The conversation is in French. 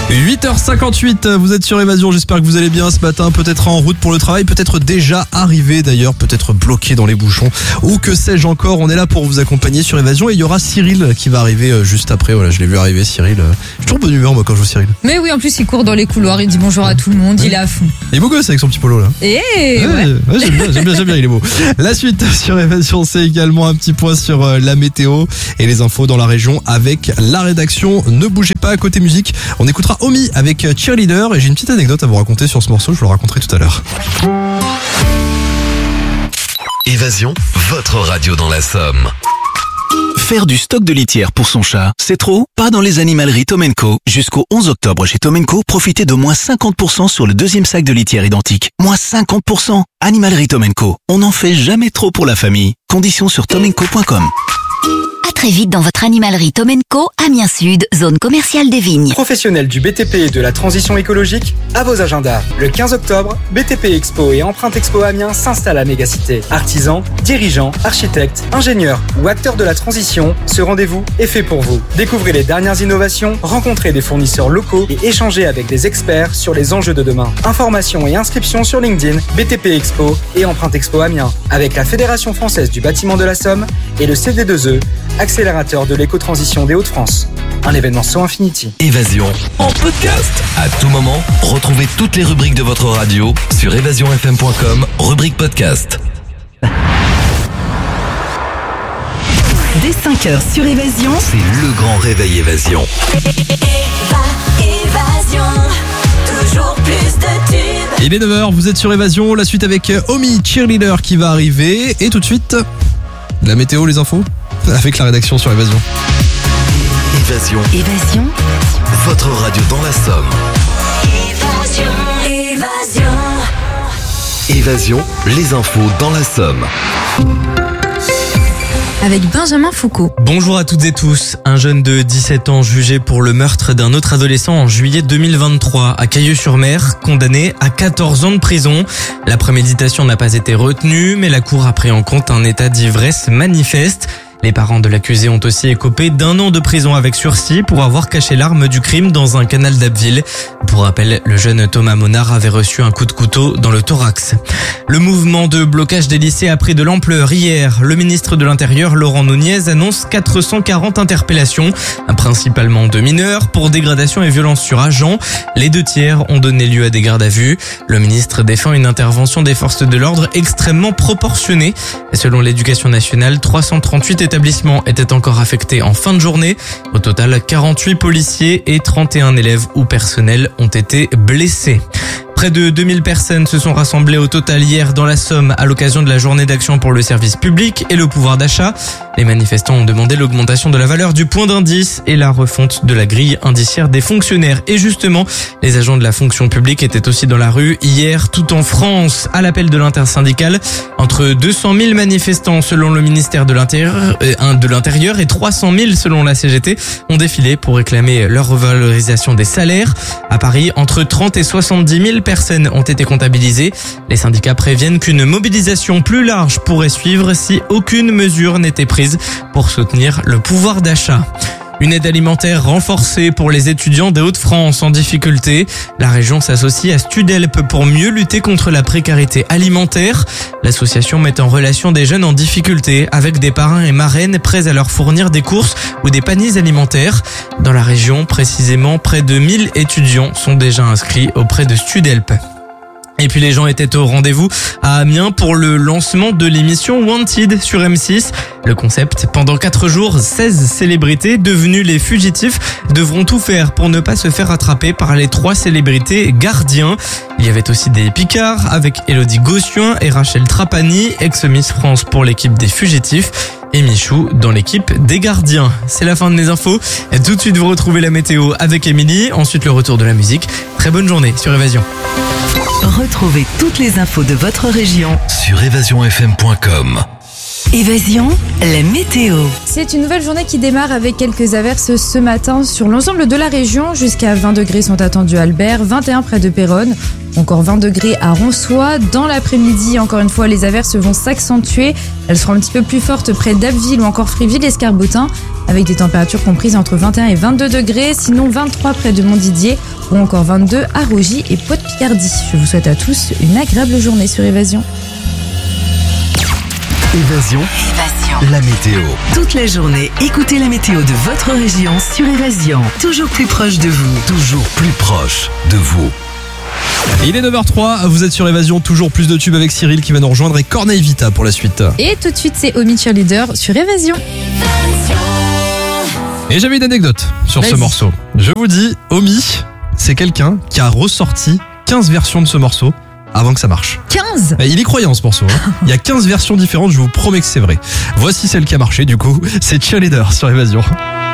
8h58, vous êtes sur Évasion, j'espère que vous allez bien ce matin, peut-être en route pour le travail, peut-être déjà arrivé d'ailleurs, peut-être bloqué dans les bouchons, ou que sais-je encore, on est là pour vous accompagner sur Évasion et il y aura Cyril qui va arriver juste après, voilà je l'ai vu arriver Cyril, je suis toujours bonne humeur moi quand je vois Cyril. Mais oui, en plus il court dans les couloirs, il dit bonjour à tout le monde, il est à fond. Il est beau gosse avec son petit polo là. Ouais. J'aime bien, il est beau. La suite sur Évasion, c'est également un petit point sur la météo et les infos dans la région avec la rédaction. Ne bougez pas, côté musique, on écoutera Omi avec Cheerleader et j'ai une petite anecdote à vous raconter sur ce morceau, je vous le raconterai tout à l'heure. Évasion, votre radio dans la Somme. Faire du stock de litière pour son chat, c'est trop? Pas dans les animaleries Tom & Co. Jusqu'au 11 octobre chez Tom & Co, profitez de moins 50% sur le deuxième sac de litière identique. Moins 50%. Animalerie Tom & Co. On n'en fait jamais trop pour la famille. Conditions sur tomandco.com. À très vite dans votre animalerie Tom & Co, Amiens Sud, zone commerciale des Vignes. Professionnels du BTP et de la transition écologique, à vos agendas. Le 15 octobre, BTP Expo et Empreinte Expo Amiens s'installent à Mégacité. Artisans, dirigeants, architectes, ingénieurs ou acteurs de la transition, ce rendez-vous est fait pour vous. Découvrez les dernières innovations, rencontrez des fournisseurs locaux et échangez avec des experts sur les enjeux de demain. Informations et inscriptions sur LinkedIn, BTP Expo et Empreinte Expo Amiens. Avec la Fédération Française du Bâtiment de la Somme et le CD2E, accélérateur de l'éco-transition des Hauts-de-France. Un événement So Infinity. Évasion en podcast. À tout moment, retrouvez toutes les rubriques de votre radio sur évasionfm.com, rubrique podcast. Dès 5h sur Évasion, C'est le grand réveil Évasion. Évasion, toujours plus de tubes. Il est 9h, vous êtes sur Évasion, la suite avec Omi, Cheerleader qui va arriver et tout de suite, la météo, les infos avec la rédaction sur Évasion. Évasion, votre radio dans la Somme. Évasion, les infos dans la Somme. Avec Benjamin Foucault. Bonjour à toutes et tous. Un jeune de 17 ans jugé pour le meurtre d'un autre adolescent en juillet 2023 à Cailleux-sur-Mer, condamné à 14 ans de prison. La préméditation n'a pas été retenue, mais la cour a pris en compte un état d'ivresse manifeste. Les parents de l'accusé ont aussi écopé d'1 an de prison avec sursis pour avoir caché l'arme du crime dans un canal d'Abbeville. Pour rappel, le jeune Thomas Monard avait reçu un coup de couteau dans le thorax. Le mouvement de blocage des lycées a pris de l'ampleur hier. Le ministre de l'Intérieur, Laurent Nunez, annonce 440 interpellations, principalement de mineurs, pour dégradation et violence sur agents. Les 2 tiers ont donné lieu à des gardes à vue. Le ministre défend une intervention des forces de l'ordre extrêmement proportionnée. Selon l'Éducation nationale, 338 établissements étaient encore affectés en fin de journée. Au total, 48 policiers et 31 élèves ou personnels ont été blessés. Près de 2000 personnes se sont rassemblées au total hier dans la Somme à l'occasion de la journée d'action pour le service public et le pouvoir d'achat. Les manifestants ont demandé l'augmentation de la valeur du point d'indice et la refonte de la grille indiciaire des fonctionnaires. Et justement, les agents de la fonction publique étaient aussi dans la rue hier, tout en France, à l'appel de l'intersyndicale. Entre 200 000 manifestants selon le ministère de l'Intérieur et 300 000 selon la CGT ont défilé pour réclamer leur revalorisation des salaires. À Paris, entre 30 et 70 000 personnes ont été comptabilisées. Les syndicats préviennent qu'une mobilisation plus large pourrait suivre si aucune mesure n'était prise pour soutenir le pouvoir d'achat. Une aide alimentaire renforcée pour les étudiants des Hauts-de-France en difficulté. La région s'associe à Studelp pour mieux lutter contre la précarité alimentaire. L'association met en relation des jeunes en difficulté avec des parrains et marraines prêts à leur fournir des courses ou des paniers alimentaires. Dans la région, précisément, près de 1000 étudiants sont déjà inscrits auprès de Studelp. Et puis les gens étaient au rendez-vous à Amiens pour le lancement de l'émission Wanted sur M6. Le concept, pendant 4 jours, 16 célébrités devenues les fugitifs devront tout faire pour ne pas se faire attraper par les 3 célébrités gardiens. Il y avait aussi des picards avec Élodie Gossuin et Rachel Trapani, ex-Miss France pour l'équipe des fugitifs, et Michou dans l'équipe des gardiens. C'est la fin de mes infos. Et tout de suite, vous retrouvez la météo avec Émilie. Ensuite, le retour de la musique. Très bonne journée sur Évasion. retrouvez toutes les infos de votre région sur évasionfm.com. Évasion, la météo. C'est une nouvelle journée qui démarre avec quelques averses ce matin sur l'ensemble de la région. Jusqu'à 20 degrés sont attendus à Albert, 21 près de Péronne, encore 20 degrés à Ronsois. Dans l'après-midi, encore une fois, les averses vont s'accentuer. Elles seront un petit peu plus fortes près d'Abbeville ou encore Fréville-Escarbotin, avec des températures comprises entre 21 et 22 degrés. Sinon, 23 près de Montdidier ou encore 22 à Rogy et Pau-de-Picardie. Je vous souhaite à tous une agréable journée sur Évasion. Évasion, la météo. Toute la journée, écoutez la météo de votre région sur Évasion. Toujours plus proche de vous. Toujours plus proche de vous. Il est 9h03, vous êtes sur Évasion, toujours plus de tubes avec Cyril qui va nous rejoindre et Corneille Vita pour la suite. Et tout de suite, c'est Omi Cheerleader sur Évasion. Et j'avais une anecdote sur ce Vas-y. morceau. Je vous dis, Omi, c'est quelqu'un qui a ressorti 15 versions de ce morceau avant que ça marche. 15 Il est croyant ce morceau. Hein. Il y a 15 versions différentes, je vous promets que c'est vrai. Voici celle qui a marché du coup, c'est Cheerleader sur Évasion.